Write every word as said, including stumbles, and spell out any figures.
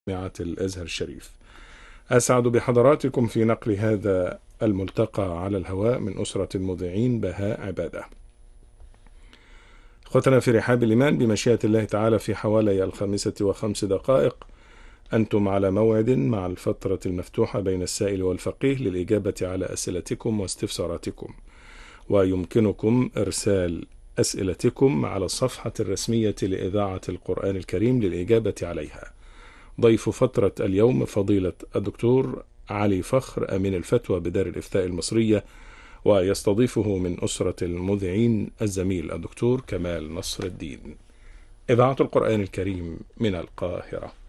جامعة الأزهر الشريف. أسعد بحضراتكم في نقل هذا الملتقى على الهواء من أسرة المذيعين بهاء عبادة. أخوتنا في رحاب الإيمان، بمشيئة الله تعالى في حوالي الخامسة وخمس دقائق أنتم على موعد مع الفترة المفتوحة بين السائل والفقيه للإجابة على أسئلتكم واستفساراتكم، ويمكنكم إرسال أسئلتكم على الصفحة الرسمية لإذاعة القرآن الكريم للإجابة عليها. ضيف فترة اليوم فضيلة الدكتور علي فخر أمين الفتوى بدار الإفتاء المصرية، ويستضيفه من أسرة المذيعين الزميل الدكتور كمال نصر الدين. إذاعة القرآن الكريم من القاهرة.